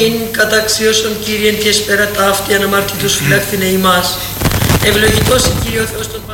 ειν καταξίωσον Κύριεν και εσπέρα ταύτη αναμαρτήτως φυλάχθηνε ημάς. Ευλογητός η Κύριε ο Θεός των